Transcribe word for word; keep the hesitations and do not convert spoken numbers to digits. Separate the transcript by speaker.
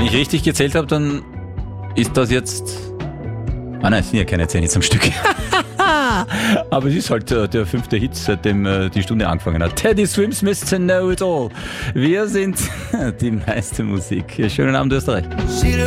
Speaker 1: ich richtig gezählt habe, dann ist das jetzt... Ah nein, es sind ja keine zehn Hits am Stück. Aber es ist halt äh, der fünfte Hit, seitdem äh, die Stunde angefangen hat. Teddy Swims, Mister Know It All. Wir sind die meiste Musik. Schönen Abend, Österreich.